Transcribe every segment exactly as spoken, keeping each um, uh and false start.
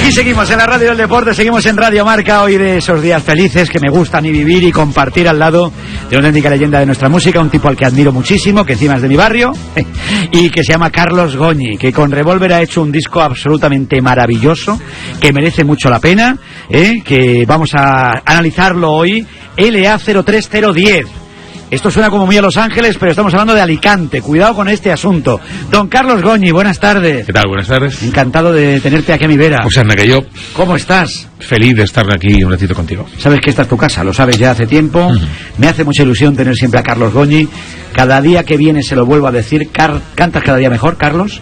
Aquí seguimos en la radio del deporte, seguimos en Radio Marca, hoy de esos días felices que me gustan y vivir y compartir al lado de una auténtica leyenda de nuestra música, un tipo al que admiro muchísimo, que encima es de mi barrio, y que se llama Carlos Goñi, que con Revolver ha hecho un disco absolutamente maravilloso, que merece mucho la pena, ¿eh? Que vamos a analizarlo hoy, L A cero tres cero diez. Esto suena como muy a Los Ángeles, pero estamos hablando de Alicante. Cuidado con este asunto. Don Carlos Goñi, buenas tardes. ¿Qué tal? Buenas tardes. Encantado de tenerte aquí a mi vera. Pues anda que yo... ¿Cómo estás? Feliz de estar aquí un ratito contigo. Sabes que esta es tu casa, lo sabes ya hace tiempo. Uh-huh. Me hace mucha ilusión tener siempre a Carlos Goñi. Cada día que viene se lo vuelvo a decir. Car- ¿Cantas cada día mejor, Carlos?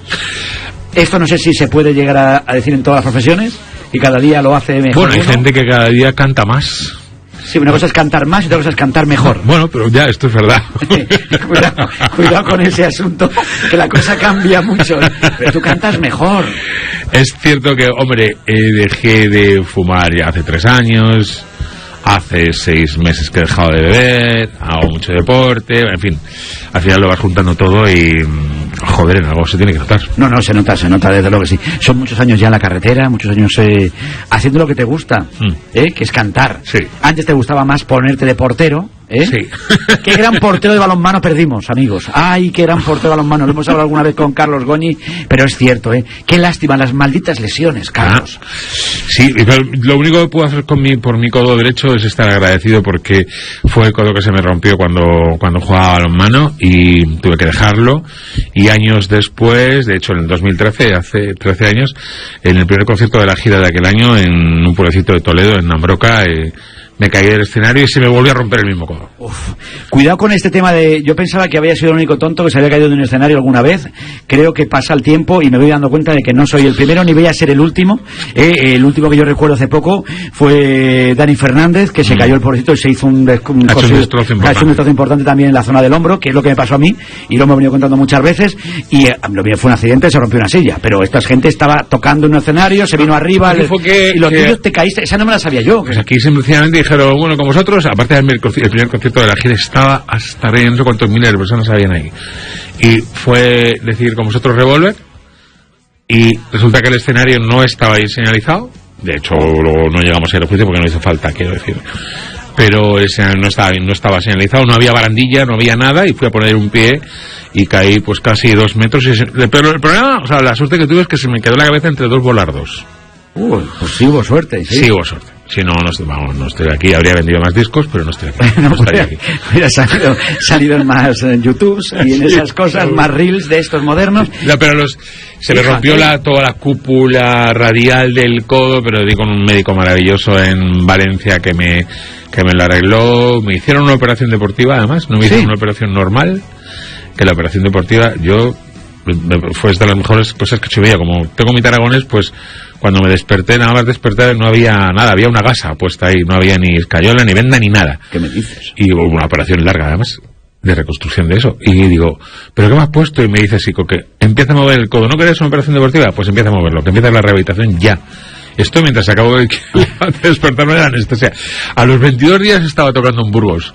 Esto no sé si se puede llegar a, a decir en todas las profesiones. Y cada día lo hace mejor. Bueno, hay uno. Gente que cada día canta más. Sí, una cosa es cantar más y otra cosa es cantar mejor. Bueno, pero ya, esto es verdad. cuidado, cuidado con ese asunto, que la cosa cambia mucho. Pero tú cantas mejor. Es cierto que, hombre, eh, dejé de fumar ya hace tres años. Hace seis meses que he dejado de beber, hago mucho deporte, en fin, al final lo vas juntando todo y, joder, en algo se tiene que notar. No, no, se nota, se nota, desde luego que sí. Son muchos años ya en la carretera, muchos años eh, haciendo lo que te gusta, mm. ¿eh? Que es cantar. Sí. Antes te gustaba más ponerte de portero, ¿eh? Sí. Qué gran portero de balonmano perdimos, amigos. Ay, qué gran portero de balonmano. Lo hemos hablado alguna vez con Carlos Goñi, pero es cierto, ¿eh? Qué lástima, las malditas lesiones, Carlos. Ah, sí, pero lo único que puedo hacer con mi, por mi codo derecho es estar agradecido porque fue el codo que se me rompió cuando, cuando jugaba balonmano y tuve que dejarlo. Y años después, de hecho en el dos mil trece, hace trece años, en el primer concierto de la gira de aquel año, en un pueblecito de Toledo, en Ambroca, eh, me caí del escenario y se me volvió a romper el mismo codo. Uf. Cuidado con este tema de... Yo pensaba que había sido el único tonto que se había caído de un escenario alguna vez. Creo que pasa el tiempo y me voy dando cuenta de que no soy el primero ni voy a ser el último. Eh, el último que yo recuerdo hace poco fue Dani Fernández, que se mm. cayó el pobrecito y se hizo un, des- un, ha hecho un destrozo importante. Ha hecho un destrozo importante también en la zona del hombro, que es lo que me pasó a mí y lo hemos venido contando muchas veces. Y eh, lo mío fue un accidente, se rompió una silla. Pero esta gente estaba tocando en un escenario, se vino arriba le, que, y los que... tuyos te caíste. Esa no me la sabía yo. Pues aquí sencillamente dijeron, bueno, como vosotros, aparte del el primer concierto de la gira, estaba hasta no sé cuántos miles de personas habían ahí. Y fue decir, con vosotros Revolver, y resulta que el escenario no estaba ahí señalizado. De hecho, luego no llegamos a ir al juicio porque no hizo falta, quiero decir. Pero el escenario no estaba, no estaba señalizado, no había barandilla, no había nada, y fui a poner un pie y caí pues casi dos metros. Y se, pero el problema, o sea, la suerte que tuve es que se me quedó la cabeza entre dos volardos. Uh, pues sí hubo suerte. Sí, sí hubo suerte. Si no, no estoy, vamos, no estoy aquí. Habría vendido más discos, pero no estoy aquí. no, no estaría hubiera, aquí. Hubiera salido, salido en más en YouTube y en esas cosas, más reels de estos modernos. No, pero los, se me rompió la, toda la cúpula radial del codo, pero di con un médico maravilloso en Valencia que me, que me lo arregló. Me hicieron una operación deportiva, además. No me hicieron ¿sí? una operación normal. Que la operación deportiva, yo, fue de las mejores cosas que he hecho. Como tengo mi taragonés, pues cuando me desperté, nada más despertar, no había nada, había una gasa puesta ahí, no había ni escayola, ni venda, ni nada. ¿Qué me dices? Y hubo una operación larga, además, de reconstrucción de eso. Y digo, ¿pero qué me has puesto? Y me dice Sico que empieza a mover el codo. ¿No querés una operación deportiva? Pues empieza a moverlo, que empieza la rehabilitación ya. Esto mientras acabo de despertarme de la anestesia. A los veintidós días estaba tocando en Burgos.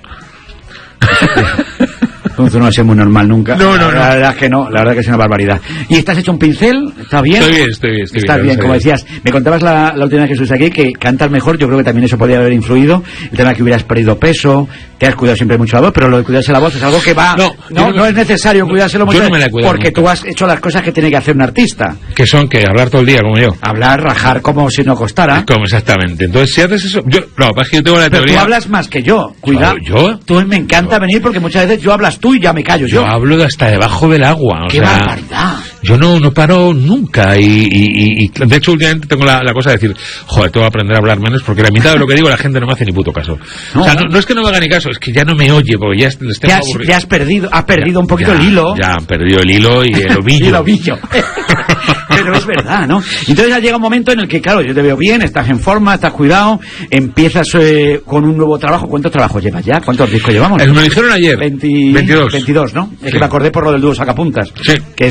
Entonces no va a ser muy normal nunca. No, no, la, no. La verdad es que no, la verdad es que es una barbaridad. ¿Y estás hecho un pincel? ¿Está bien? Estoy bien, estoy bien. Estoy Estás bien, bien como bien. decías. Me contabas la, la última vez que estuviste aquí que cantas mejor, yo creo que también eso podría haber influido. El tema de que hubieras perdido peso, te has cuidado siempre mucho la voz, pero lo de cuidarse la voz es algo que va... No, no, no, no es necesario cuidárselo mucho, yo no me la cuido porque nunca. Tú has hecho las cosas que tiene que hacer un artista. Que son, que hablar todo el día, como yo. Hablar, rajar, como si no costara. Como exactamente. Entonces, si haces eso... Yo, no, es que yo tengo la pero teoría... tú hablas más que yo, cuidado. ¿Yo? Tú me encanta venir porque muchas veces yo hablas tú y ya me callo yo. Yo hablo de hasta debajo del agua. O ¡qué sea, barbaridad! Yo no, no paro nunca y, y, y, y de hecho últimamente tengo la, la cosa de decir, joder, tengo que aprender a hablar menos porque la mitad de lo que digo la gente no me hace ni puto caso. No, o sea, no, no es que no me haga ni caso, es que ya no me oye porque ya les tengo ya, has, ya has perdido, has perdido ya, un poquito ya, el hilo. Ya han perdido el hilo y el ovillo. y el ovillo. Pero es verdad, ¿no? Entonces ya llega un momento en el que, claro, yo te veo bien, estás en forma, estás cuidado, empiezas eh, con un nuevo trabajo. ¿Cuántos trabajos llevas ya? ¿Cuántos discos llevamos? Me lo dijeron ayer. veinte, veintidós. veintidós, ¿no? Es sí. que me acordé por lo del dúo Sacapuntas. Sí. Que